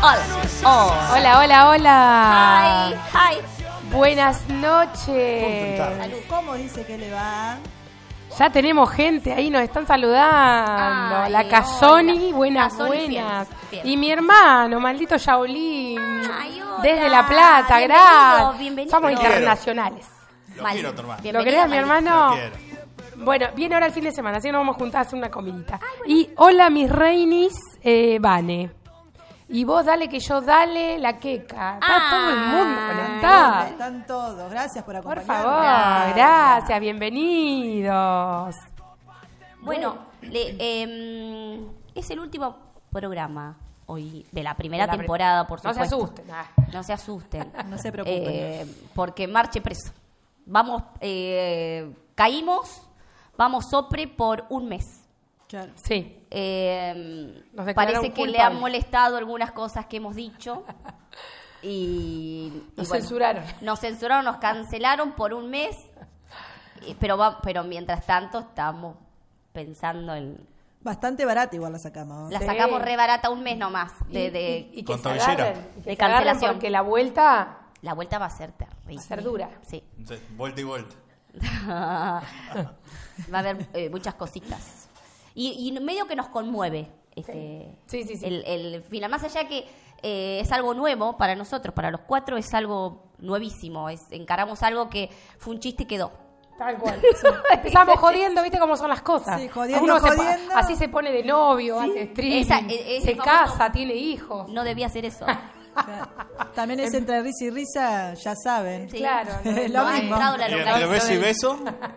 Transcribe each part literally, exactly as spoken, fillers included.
Hola. Oh. Hola, hola, hola. Hi, hi. Buenas noches. Salud. ¿Cómo dice que le va? Ya tenemos gente ahí, nos están saludando. Ay, la Casoni, hola. buenas, Casoni, buenas. fiel, fiel. Y mi hermano, maldito Shaolin. Ay, hola. Desde La Plata, Bienvenido, gracias. bienvenido. Somos Lo internacionales. Lo Mal- quiero, tu hermano. ¿Lo Bienvenido, querés, mi maldito. hermano? Lo quiero. Bueno, viene ahora el fin de semana, así que nos vamos a juntar a hacer una comidita. Y hola, mis reinis, eh, Vane. Y vos dale que yo dale la queca. Está Ah, todo el mundo ¿Dónde conectado. están todos? Gracias por Por acompañarnos. favor, Gracias. gracias, bienvenidos. Bueno, le- eh, es el último programa hoy de la primera De la pri- temporada, por No se supuesto. asusten. ah. No se asusten. No se preocupen. Eh, porque marche preso. Vamos, eh, caímos, vamos sopre por un mes. Claro. Sí. Eh, Nos declararon parece que le culpables. han molestado algunas cosas que hemos dicho. Y, y Nos bueno, censuraron. Nos censuraron, nos cancelaron por un mes. eh, Pero, va, pero mientras tanto estamos pensando en... Bastante barata igual la sacamos. La Sí. sacamos re barata un mes nomás. De, Y- de- y, y que Con se tobillera. agarren, y que De se agarren cancelación. porque la vuelta La vuelta va a ser terrible. va a ser dura. Sí. Entonces, vuelta y vuelta. Va a haber eh, muchas cositas. Y, y medio que nos conmueve este, Sí, sí, sí. El, el final. Más allá que eh, es algo nuevo para nosotros, para los cuatro es algo nuevísimo. Es, encaramos algo que fue un chiste y quedó. Tal cual. Sí. Empezamos jodiendo, ¿viste cómo son las cosas? Sí, jodiendo, Uno se pa- jodiendo. así se pone de novio, hace streaming, Esa- e- ese se famoso- casa, tiene hijos. No debía hacer eso. Claro. También es entre risa y risa, ya saben. Sí. Claro. no, Es no lo Ha hay- mismo. entrado la Y entre localización. beso y beso,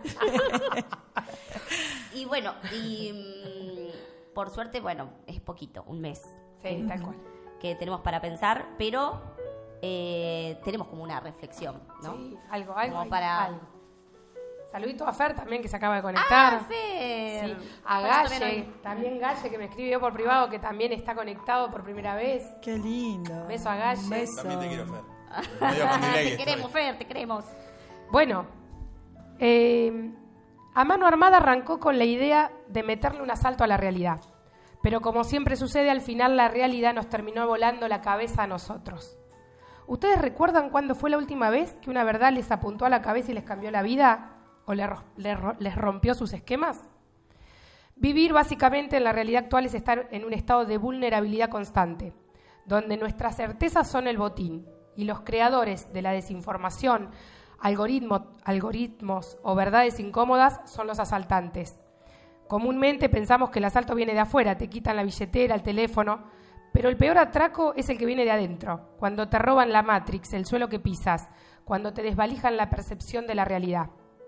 Y bueno, y mm, por suerte, bueno, es poquito, un mes. Sí, tal cual. Que tenemos para pensar, pero eh, tenemos como una reflexión, ¿no? Sí, algo, algo. Como hay, para- algo. Saludito a Fer también que se acaba de conectar. Ah, Fer. Sí. A Por eso Galle, también no- también Galle que me escribió por privado que también está conectado por primera vez. Qué lindo. Beso a Galle. Un beso. también te quiero, Fer. Medio con delay Te estoy. queremos, Fer, te queremos. Bueno, eh, a mano armada arrancó con la idea de meterle un asalto a la realidad. Pero como siempre sucede, al final la realidad nos terminó volando la cabeza a nosotros. ¿Ustedes recuerdan cuándo fue la última vez que una verdad les apuntó a la cabeza y les cambió la vida? ¿O le ro- le ro- les rompió sus esquemas? Vivir básicamente en la realidad actual es estar en un estado de vulnerabilidad constante, donde nuestras certezas son el botín y los creadores de la desinformación, algoritmo- algoritmos o verdades incómodas son los asaltantes. Comúnmente pensamos que el asalto viene de afuera, te quitan la billetera, el teléfono, pero el peor atraco es el que viene de adentro, cuando te roban la Matrix, el suelo que pisas, cuando te desvalijan la percepción de la realidad.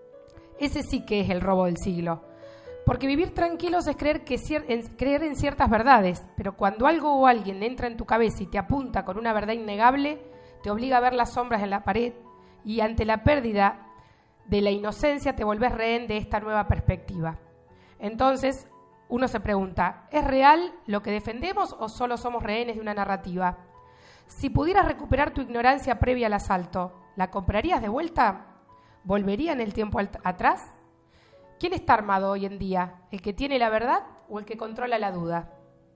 Ese sí que es el robo del siglo. Porque vivir tranquilos es creer, que cier- en, creer en ciertas verdades, pero cuando algo o alguien entra en tu cabeza y te apunta con una verdad innegable, te obliga a ver las sombras en la pared y ante la pérdida de la inocencia te volvés rehén de esta nueva perspectiva. Entonces, uno se pregunta, ¿es real lo que defendemos o solo somos rehenes de una narrativa? Si pudieras recuperar tu ignorancia previa al asalto, ¿la comprarías de vuelta? ¿Volvería en el tiempo al- atrás? ¿Quién está armado hoy en día? ¿El que tiene la verdad o el que controla la duda?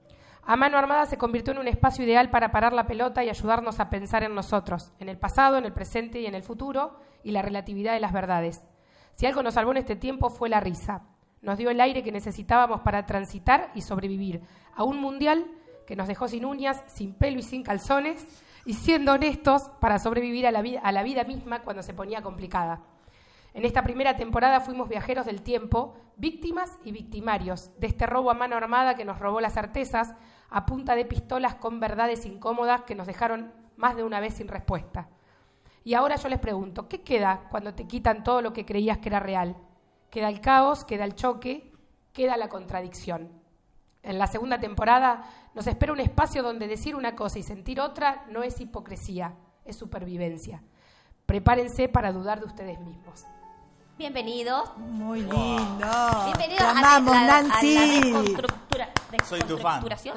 A mano armada se convirtió en un espacio ideal para parar la pelota y ayudarnos a pensar en nosotros, en el pasado, en el presente y en el futuro, y la relatividad de las verdades. Si algo nos salvó en este tiempo fue la risa. Nos dio el aire que necesitábamos para transitar y sobrevivir a un mundial que nos dejó sin uñas, sin pelo y sin calzones, y siendo honestos para sobrevivir a la vida, a la vida misma cuando se ponía complicada. En esta primera temporada fuimos viajeros del tiempo, víctimas y victimarios de este robo a mano armada que nos robó las certezas a punta de pistolas con verdades incómodas que nos dejaron más de una vez sin respuesta. Y ahora yo les pregunto, ¿qué queda cuando te quitan todo lo que creías que era real? Queda el caos, queda el choque, queda la contradicción. En la segunda temporada nos espera un espacio donde decir una cosa y sentir otra no es hipocresía, es supervivencia. Prepárense para dudar de ustedes mismos. Bienvenidos. Muy lindo. Bienvenidos Te a, amamos, la, a la Nancy. reconstructura- Soy tu fan. reconstructuración.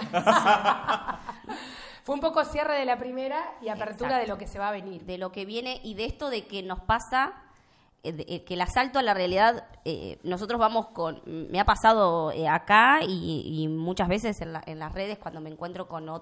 Fue un poco cierre de la primera y apertura Exacto. de lo que se va a venir. De lo que viene y de esto de que nos pasa, eh, de- eh, que el asalto a la realidad, eh, nosotros vamos con, me ha pasado eh, acá y, y muchas veces en, la- en las redes cuando me encuentro con otras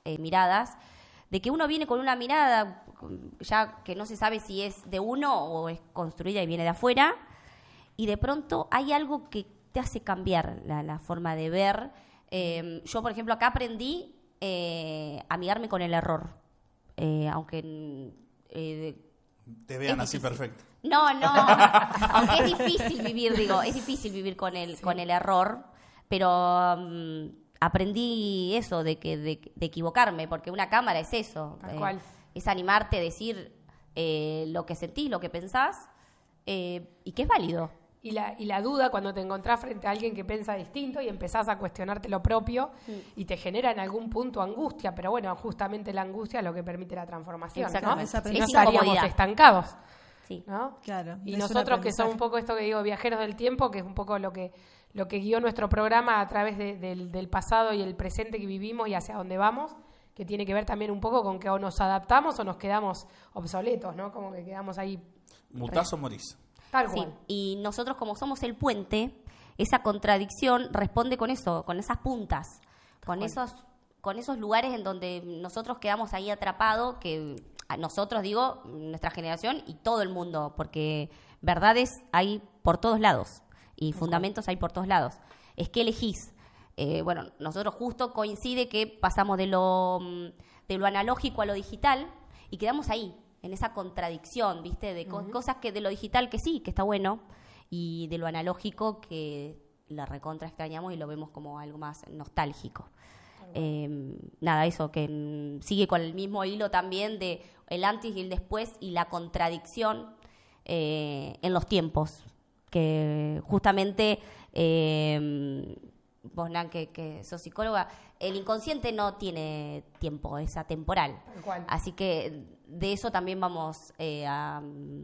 eh, miradas, de que uno viene con una mirada ya que no se sabe si es de uno o es construida y viene de afuera, y de pronto hay algo que te hace cambiar la, la forma de ver. Eh, yo, por ejemplo, acá aprendí eh, a amigarme con el error, eh, aunque... Eh, Te vean es así difícil. perfecto. No, no, aunque es difícil vivir, digo, es difícil vivir con el, sí. con el error, pero um, aprendí eso, de que de, de equivocarme, porque una cámara es eso, Tal eh, cual. es animarte a decir eh, lo que sentís, lo que pensás, eh, y que es válido. Y la, y la duda cuando te encontrás frente a alguien que piensa distinto y empezás a cuestionarte lo propio Sí. y te genera en algún punto angustia, pero bueno, justamente la angustia es lo que permite la transformación, ¿no? Exactamente. Esa Si no Es estaríamos incomodidad. estancados, Sí. ¿no? Claro. Y es un nosotros que somos aprendizaje. un poco esto que digo, viajeros del tiempo, que es un poco lo que lo que guió nuestro programa a través de, del, del pasado y el presente que vivimos y hacia dónde vamos, que tiene que ver también un poco con que o nos adaptamos o nos quedamos obsoletos, ¿no? Como que quedamos ahí. Mutás o morís. Tal Sí, cual. y nosotros como somos el puente, esa contradicción responde con eso, con esas puntas, con Tal cual. esos, con esos lugares en donde nosotros quedamos ahí atrapados, que a nosotros digo, nuestra generación y todo el mundo, porque verdades hay por todos lados y fundamentos hay por todos lados. Es que elegís. Eh, bueno, nosotros justo coincide que pasamos de lo, de lo analógico a lo digital y quedamos ahí, en esa contradicción, ¿viste? De co- Ujú. cosas que de lo digital que sí, que está bueno, y de lo analógico que la recontra extrañamos y lo vemos como algo más nostálgico. Eh, nada, eso, que mm, sigue con el mismo hilo también de el antes y el después y la contradicción eh, en los tiempos, que justamente... Eh, vos, Nan, que, que sos psicóloga, el inconsciente no tiene tiempo, es atemporal. Tal cual. Así que de eso también vamos eh, a,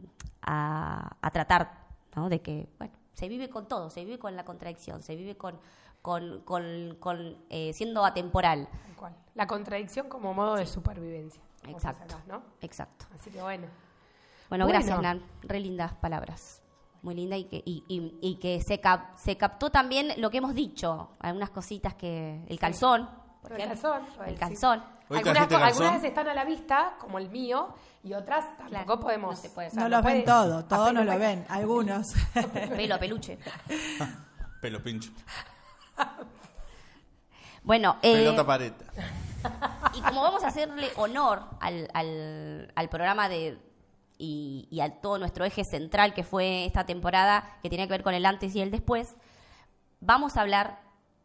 a, a tratar, ¿no? De que, bueno, se vive con todo, se vive con la contradicción, se vive con, con, con, con eh, siendo atemporal. Tal cual. La contradicción como modo de supervivencia. como Exacto. sacás, ¿no? Exacto. Así que bueno. Bueno, Bueno. gracias, Nan. Re lindas palabras. Muy linda y que, y, y, y que se, cap, se captó también lo que hemos dicho, algunas cositas que... El calzón, por El ejemplo. calzón. El sí. calzón. Hoy Algunas, trajiste co- calzón. algunas están a la vista, como el mío, y otras tampoco Claro, podemos... no se puede o sea, No no los ven puede- todo, todos no apenas lo hay- ven, algunos. Pelo, peluche. Pelo pincho. Bueno, eh, Pelota pareta. y como vamos a hacerle honor al, al, al programa de y, y a todo nuestro eje central que fue esta temporada, que tiene que ver con el antes y el después, vamos a hablar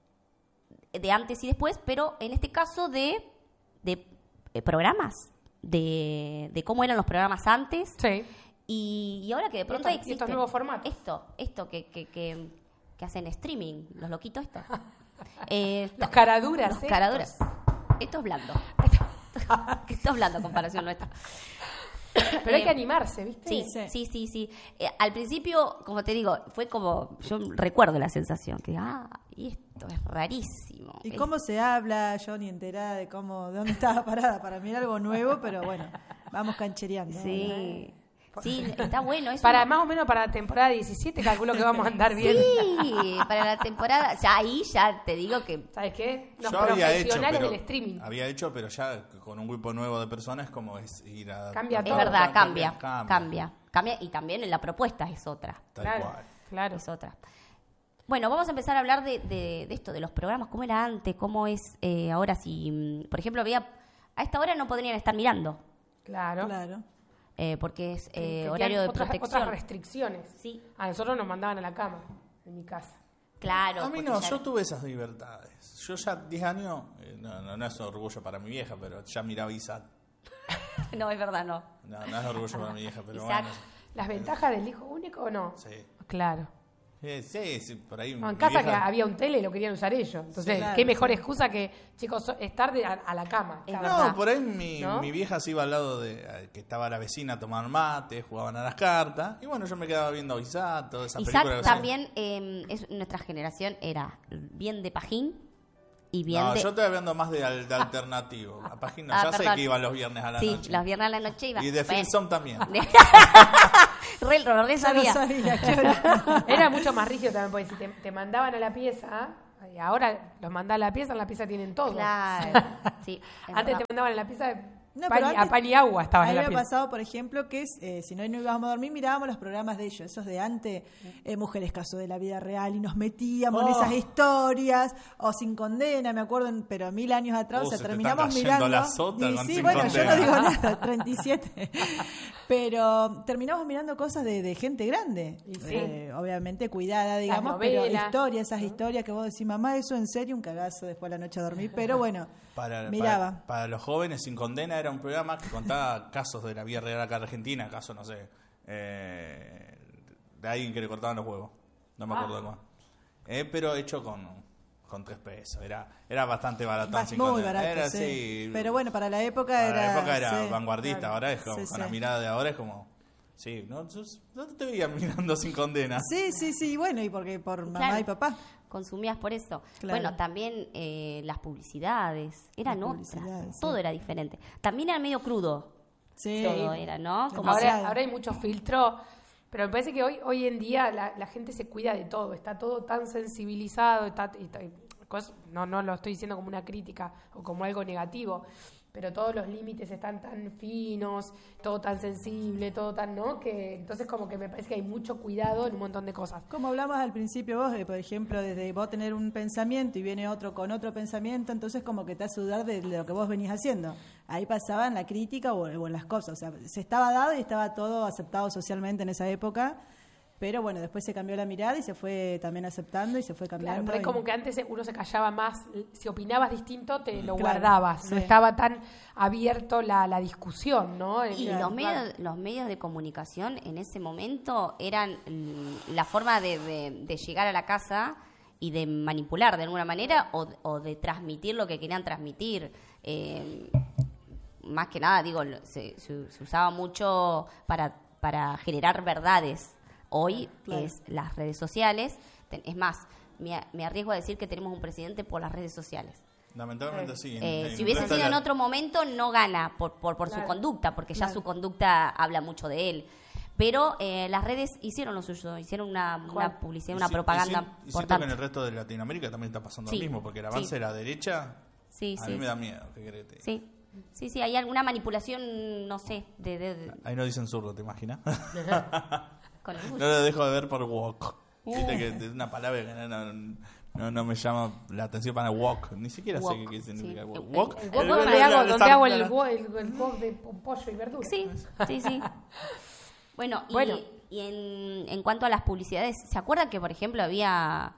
de antes y después, pero en este caso de, de eh, programas, de, de cómo eran los programas antes Sí. y, y ahora que de pronto estos- y estos existe nuevos formatos. esto, esto que, que, que, que hacen streaming, los loquitos estos. Eh, Los caraduras. los estos. caraduras. Esto es blando. Esto es blando a comparación nuestra. Pero hay Eh, que animarse, ¿viste? Sí, Sí. sí, sí, sí. Eh, al principio, como te digo, fue como, yo recuerdo la sensación, que, ah, y esto es rarísimo. ¿Y Es- cómo se habla? Yo ni enterada de cómo, de dónde estaba parada. Para mí era algo nuevo, pero bueno, vamos canchereando. Sí, sí, está bueno. Es Para una- más o menos para la temporada diecisiete calculo que vamos a andar bien. Sí, para la temporada, ya ahí ya te digo que ¿Sabes qué? Los Yo había hecho, profesionales pero del streaming. había hecho, pero ya con un grupo nuevo de personas como es ir a... Cambia a- es todo. verdad, cambia, cambia, cambia, cambia, y también en la propuesta es otra. Tal Claro, cual. claro. Es otra. Bueno, vamos a empezar a hablar de, de, de esto, de los programas, cómo era antes, cómo es eh, ahora. Si, mm, por ejemplo, veía, a esta hora no podrían estar mirando, Claro. Claro. eh, porque es eh, Tenían horario de otras, protección. otras restricciones. Sí, A nosotros nos mandaban a la cama, en mi casa. claro. A mí porque no, ya- yo tuve esas libertades. Yo ya diez años, eh, no, no, no es orgullo para mi vieja, pero ya miraba Isaac. No, es verdad, no. No, no es orgullo para mi vieja, pero Isaac. bueno. ¿Las ventajas del hijo único o no? Sí. Claro. Sí, sí, sí, por ahí. No, en mi casa vieja- que había un tele y lo querían usar ellos. Entonces, Sí, claro, qué mejor sí. excusa que, chicos, so- es tarde a, a la cama. Es Claro. verdad. No, por ahí mi, ¿No? mi vieja se iba al lado de eh, que estaba la vecina a tomar mate, jugaban a las cartas. Y bueno, yo me quedaba viendo a Isaac, toda esa película. Isaac que también, eh, es, nuestra generación era bien de Pajín y bien No, de... yo estoy hablando más de, al- de alternativo. A página, Ah, ya sé perdón. que iban los viernes a la sí, noche. los viernes a la noche iba. Y de Bueno. Filson también. Re, re Yo no sabía. sabía qué hora. Era mucho más rígido también, porque si te, te mandaban a la pieza, Y ahora los mandás a la pieza, en la pieza tienen todo. Claro, sí. es Antes verdad. te mandaban en la pieza de No, pan pero y- antes- a pan y agua, estabas A en mí la me ha pieza. pasado, por ejemplo, que es, eh, si no no íbamos a dormir, mirábamos los programas de ellos, esos de antes, eh, Mujeres Caso de la Vida Real, y nos metíamos en Oh. esas historias, o Sin Condena, me acuerdo, en- pero mil años atrás, Oh, o sea, se te terminamos está cayendo mirando. la sota y con sí, Sin bueno, yo no Condena. digo nada, treinta y siete. Pero terminamos mirando cosas de, de gente grande, Y sí. eh, obviamente cuidada, digamos, pero novelas, historias, esas historias que vos decís, mamá, eso en serio, un cagazo después de la noche a dormir, pero bueno, Para, miraba. para, para los jóvenes, Sin Condena era un programa que contaba casos de la vida real acá en Argentina, casos, no sé, eh, de alguien que le cortaban los huevos. No me acuerdo de cuál. Eh, pero hecho con, con tres pesos. Era, era bastante baratón. Más- Sin muy Condena. barato, Era sí. así. Pero bueno, para la época Para era... la época era sí. vanguardista, ahora es como, Sí, con sí. la mirada de ahora es como, sí, no, Sos- no te veían mirando Sin Condena. Sí, sí, sí, bueno, y porque por mamá Claro. y papá. Consumías por eso. Claro. Bueno, también eh, las publicidades eran Las otras. publicidades, sí. Todo era diferente. También era medio crudo. Sí. Todo era, ¿no? Como Demasiado. Ahora, ahora hay mucho filtro, pero me parece que hoy hoy en día la, la gente se cuida de todo, está todo tan sensibilizado, está, está- cos- no, no lo estoy diciendo como una crítica o como algo negativo, pero todos los límites están tan finos, todo tan sensible, todo tan, ¿no? Que entonces como que me parece que hay mucho cuidado en un montón de cosas. Como hablamos al principio vos, de, por ejemplo, desde vos tener un pensamiento y viene otro con otro pensamiento, entonces como que te hace dudar de lo que vos venís haciendo. Ahí pasaba en la crítica o, o en las cosas. O sea, se estaba dado y estaba todo aceptado socialmente en esa época, pero bueno, después se cambió la mirada y se fue también aceptando y se fue cambiando. Claro, pero es y- como que antes uno se callaba más, si opinabas distinto te lo Claro, guardabas, no sí. estaba tan abierto la, la discusión, ¿no? Y Claro, los claro. medios, los medios de comunicación en ese momento eran mm, la forma de, de- de llegar a la casa y de manipular de alguna manera o, o de transmitir lo que querían transmitir. Eh, más que nada, digo, lo- se, se- se usaba mucho para, para generar verdades. Hoy Claro. es las redes sociales. Ten- Es más, me, a- me arriesgo a decir que tenemos un presidente por las redes sociales. Lamentablemente sí. en- Eh, en si hubiese resto sido de en la- otro momento, no gana por, por, por su Claro. conducta, porque ya Claro. su conducta habla mucho de él. Pero eh, las redes hicieron lo suyo, hicieron una, una ¿Cuál? publicidad, Y una si- propaganda y si- y siento importante. que en el resto de Latinoamérica también está pasando Sí, lo mismo, porque el sí. avance de la derecha Sí, a sí. mí me da miedo. ¿Qué querés que te diga? Sí, sí, sí, hay alguna manipulación, no sé, de, de- de- Ahí no dicen zurdo, ¿te imaginas? con el No gusto. lo dejo de ver por walk. Uh. Viste que es una palabra que no, no, no, no me llama la atención para walk. Ni siquiera sé Walk, qué significa sí. walk. El- Walk. el- Vos el- donde el- hago, el- donde hago el, el- wo- el, el wok de pollo y verdura. Sí, sí, sí. Bueno, y, Bueno. y en, en cuanto a las publicidades, ¿se acuerdan que, por ejemplo, había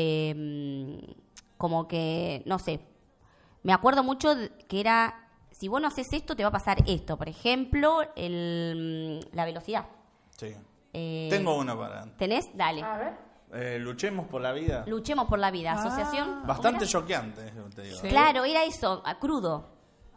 eh, como que, no sé, me acuerdo mucho de- que era, si vos no haces esto, te va a pasar esto. Por ejemplo, el, la velocidad. Sí. Eh, Tengo una para. ¿Tenés? Dale. A ver. Eh, luchemos por la vida. Luchemos por la vida. Ah. Asociación. ¿cómo Bastante era? choqueante, yo te digo. Sí. Claro, era eso, a- crudo.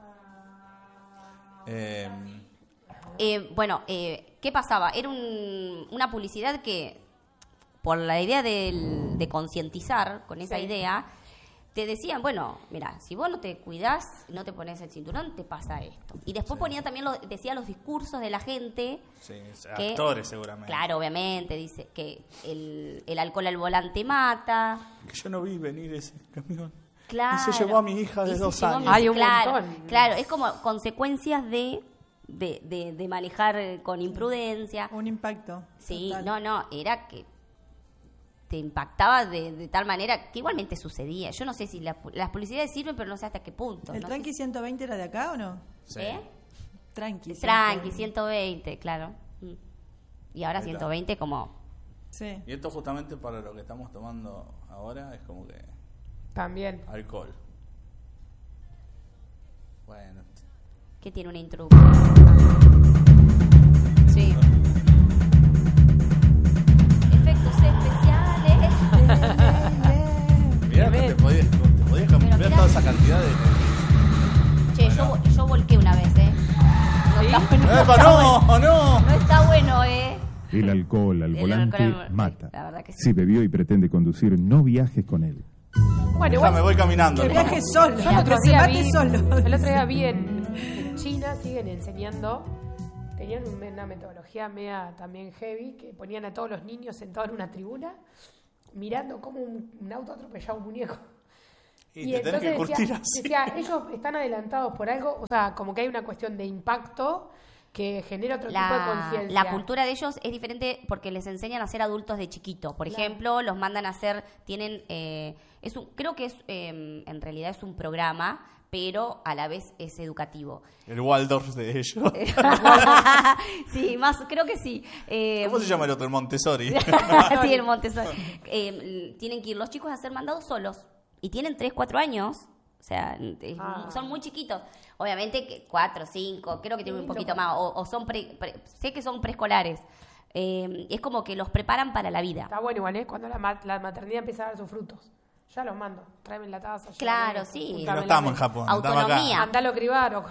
Eh, Eh, bueno, eh, ¿qué pasaba? Era un- una publicidad que, por la idea del- de concientizar con esa Sí. idea, te decían, bueno, mira, si vos no te cuidás, no te pones el cinturón, te pasa esto. Y después Sí. ponía también, lo, decía los discursos de la gente. sí, que- actores seguramente. Claro, obviamente, dice que el, el alcohol al volante mata. Que yo no vi venir ese camión. Claro. Y se llevó a mi hija de Y se dos llevó a años. mi- Hay un claro, montón. Claro, es como consecuencias de, de, de, de manejar eh, con imprudencia. Un impacto. Sí, total. no, no, era que te impactaba de, de tal manera que igualmente sucedía. Yo no sé si la pu- las publicidades sirven, pero no sé hasta qué punto. ¿El no Tranqui sé ciento veinte era de acá o no? Sí. ¿Eh? Tranqui. Tranqui, ciento ciento veinte, claro. Mm. Y ahora Ahí está. ciento veinte como... veinte. Sí. Y esto justamente para lo que estamos tomando ahora es como que También. alcohol. Bueno, ¿Qué tiene una introducción? Sí. Efectos especiales. mirá que te podías, te podías cambiar mirá. toda esa cantidad de... Che, yo, vo- yo volqué una vez, ¿eh? No está bueno. ¡Epa, no! ¡No! No está bueno, ¿eh? El alcohol al El volante alcohol al- mata. la verdad que sí. Si bebió y pretende conducir, no viajes con él. Bueno, Ya igual, me voy caminando. Que ¿no? viaje solo. yo el otro Que se día mate vi, solo. el otro día vi en, en China, siguen enseñando, tenían un- una metodología media también heavy, que ponían a todos los niños sentados en una tribuna mirando cómo un, un auto atropellaba un muñeco. Y, y te tenés que curtir decía, así. decía, ellos están adelantados por algo, o sea, como que hay una cuestión de impacto que genera otro tipo de La, conciencia. la cultura de ellos es diferente porque les enseñan a ser adultos de chiquito. Por Claro. ejemplo, los mandan a hacer, tienen, eh, es un, creo que es, eh, en realidad es un programa, pero a la vez es educativo. El Waldorf de ellos. Sí, más, creo que sí. Eh, ¿Cómo se llama el otro? El Montessori. Sí, el Montessori. Eh, tienen que ir los chicos a ser mandados solos. Y tienen tres, cuatro años. O sea, es- Ah. son muy chiquitos. Obviamente que cuatro, cinco, creo que tienen un Lindo. poquito más. O, o son pre- pre- sé que son preescolares. Eh, es como que los preparan para la vida. Está bueno igual, ¿eh? Cuando la, ma- la maternidad empieza a dar sus frutos. Ya los mando. Tráeme la taza. Claro, llévame, sí. juntame No la estamos en mesa. Japón, estamos acá. Autonomía. Mandalo a cribar o...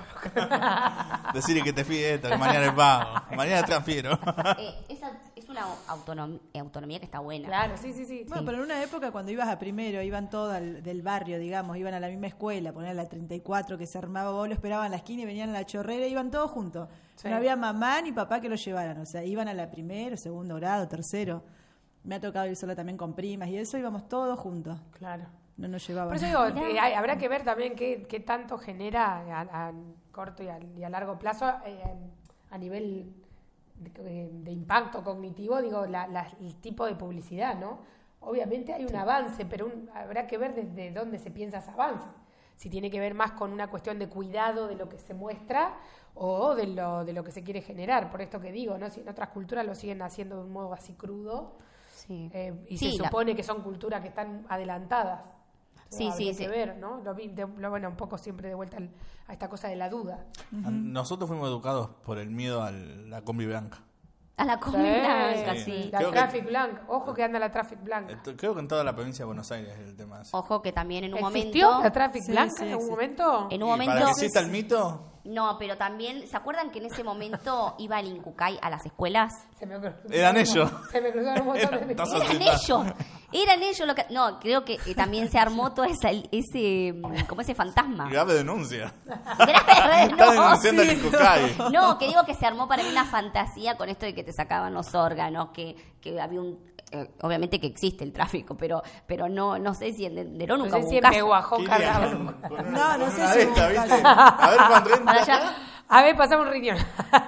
Decirle que te fíes esto, que mañana es pago. Mañana transfiero. Eh, esa es una autonom- autonomía que está buena. Claro, sí, sí, sí. Bueno, pero en una época cuando ibas a primero, iban todos al- del barrio, digamos, iban a la misma escuela, poner la treinta y cuatro que se armaba, vos lo esperaban en la esquina y venían a la chorrera, iban todos juntos. Sí. No había mamá ni papá que los llevaran, o sea, iban a la primero, segundo grado, tercero. Me ha tocado ir sola también con primas y eso íbamos todos juntos. Claro. No nos llevaban. Por eso digo, Mirá. eh, hay- habrá que ver también qué, qué tanto genera a, a corto y a, y a largo plazo eh, a nivel de, de impacto cognitivo, digo, la- la- el tipo de publicidad, ¿no? Obviamente hay un avance, pero un- habrá que ver desde dónde se piensa ese avance. Si tiene que ver más con una cuestión de cuidado de lo que se muestra o de lo, de lo que se quiere generar. Por esto que digo, ¿no? Si en otras culturas lo siguen haciendo de un modo así crudo, Sí. eh, y Sí, se la- supone que son culturas que están adelantadas. Sí, Habría sí, que sí. ver, ¿no? Lo, vi- de- lo- bueno, un poco siempre de vuelta al- a esta cosa de la duda. Nosotros fuimos educados por el miedo a la combi blanca. A la comida blanca, Sí. sí. La Creo que- traffic blanca. Ojo que anda la traffic blanca. Esto- Creo que en toda la provincia de Buenos Aires es el tema ese. Ojo que también en un ¿Existió momento... la traffic Sí, blanca sí, en algún existe. momento? En un Y momento... para que exista el mito, No, pero también, ¿se acuerdan que en ese momento iba el Incucay a las escuelas? Se me ocurrió- Eran ellos. Se me cruzaron un montón Eran de tazas mentiras. Eran ellos, eran ellos lo que... No, creo que eh, también se armó todo ese, ese mm, como ese fantasma. grave denuncia. Grave, Está no, denunciando sí. al Incucay. No, que digo que se armó para mí una fantasía con esto de que te sacaban los órganos, que, que había un... eh, obviamente que existe el tráfico, pero pero no no sé si en Deró No nunca sé hubo si un en caso. Pehuajó Kilian, cargaba. con- con una- No, no con sé una si de hubo estas, un ¿viste? caso. A ver cuando entra Para allá. acá, A ver, pasamos un riñón.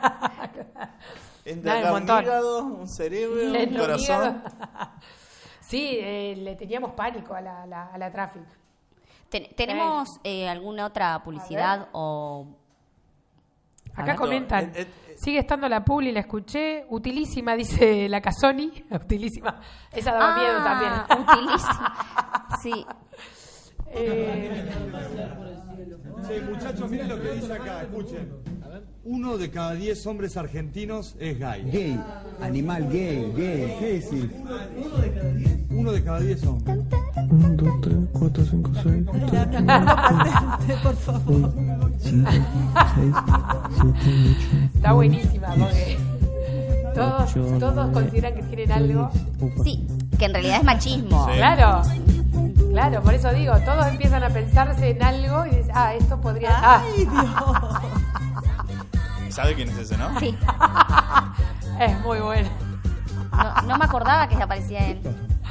entra Dale, acá un un montón. hígado, un cerebro, un El corazón. hígado. Sí, eh, le teníamos pánico a la, la, a la traffic. Ten- ¿Tenemos eh, alguna otra publicidad o...? A Acá ver. comentan, Eh, eh, eh. sigue estando la publi, la escuché, utilísima, dice la Casoni, utilísima, esa daba miedo también. Utilísima. Sí. Eh, Sí, muchachos, miren lo que dice acá, escuchen. Uno de cada diez hombres argentinos es gay. Gay, animal gay, gay, ¿qué decís? Uno de cada diez hombres. uno, dos, tres, cuatro, cinco, seis, siete, Patente, por favor. cinco, seis, siete, ocho. está buenísima porque todos, Ocho, todos nueve, consideran que tienen algo. Sí, que en realidad es machismo. Sí. Claro, claro, por eso digo, todos empiezan a pensarse en algo y dicen, ah, esto podría... Ah, Ay, Dios. ¿Sabe quién es ese, no? Sí. es muy bueno. No, no me acordaba que aparecía él.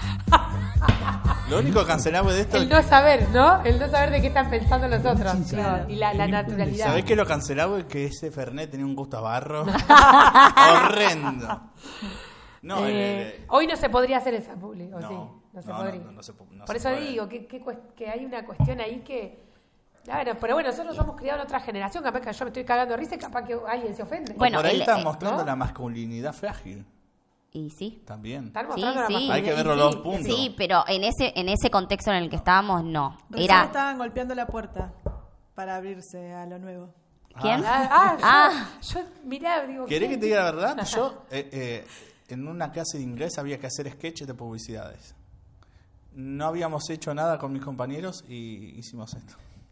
Lo único cancelable de esto El es no saber, ¿no? El no saber de qué están pensando los otros. Claro. Y la, la naturalidad. ¿Sabés qué es lo cancelable? Que ese Fernet tenía un gusto a barro horrendo. No, el- Eh, el- hoy no se podría hacer esa publi, ¿o No, sí? No se no, podría. no, no se po- no Por se eso puede. digo que, que, cuest- que hay una cuestión ahí que... Claro, pero bueno, nosotros somos criados en otra generación, capaz que yo me estoy cagando de risa y capaz que alguien se ofende. Bueno, por ahí el- están eh, mostrando ¿no? la masculinidad frágil. Y sí. También. Están Sí, mostrando la sí. masculinidad. Hay que verlo Sí, los puntos. Sí, pero en ese en ese contexto en el que estábamos, no. Recién Era... estaban golpeando la puerta para abrirse a lo nuevo. ¿Quién? Ah, ah, yo, Ah. yo, mirá, digo... ¿Querés ¿qué? que te diga la verdad? Yo, eh, eh, en una clase de inglés había que hacer sketches de publicidades. No habíamos hecho nada con mis compañeros y hicimos esto.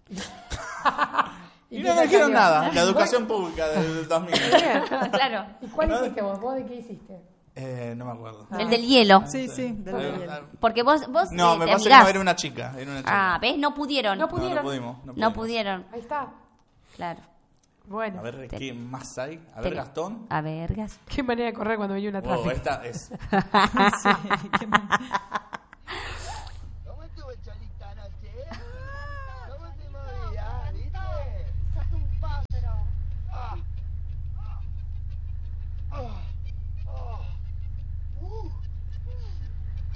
Y qué no tal me dijeron salió? nada. La educación pública del dos mil. Bien. Claro. ¿Y cuál hiciste vos? ¿Vos de qué hiciste? Eh, no me acuerdo. El del hielo. Sí, sí, del Eh, hielo. Porque vos, vos No, eh, me te pasa que amigás. no era una chica. Era una chica. Ah, ¿ves? No pudieron. No No, pudieron. no pudimos. No, No pudimos. pudieron. Ahí está. Claro. Bueno. A ver, Te- ¿qué más hay? A ver, Te- Gastón. A ver, gas. Qué manera de correr cuando venía una Wow, tráfico. esta es. Sí, qué mal.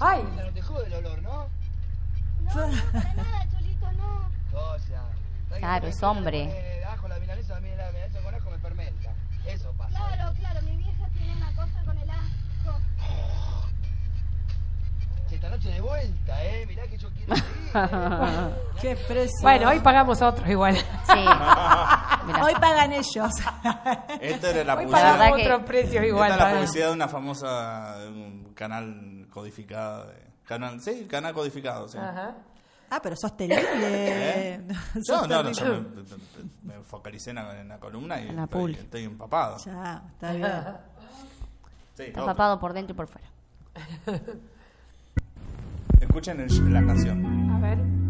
Ay. No te jode el olor, ¿no? No, no, para nada, Cholito, no. Cosa. Claro, es hombre. Eh, ajo, la milanesa, a mí la milanesa con ajo me fermenta. Eso pasa. Claro, claro, mi vieja tiene una cosa con el ajo. Esta noche de vuelta, ¿eh? Mirá que yo quiero seguir. ¿eh? Qué precio. Bueno, hoy pagamos otros igual. Sí. Mirá. Hoy pagan ellos. Esta era la Hoy publicidad. pagamos verdad que- otros precios igual. Esta es la pagamos. publicidad de una famosa de un canal codificado. De, canal, sí, canal codificado, sí. Ajá. Ah, pero sos terrible. ¿Eh? Sos No, no, no, terrible. yo me, me focalicé en la, en la columna y En la estoy, publi. estoy empapado. Ya, está bien. Sí, Está otro. empapado por dentro y por fuera. Escuchen el- la canción. A ver.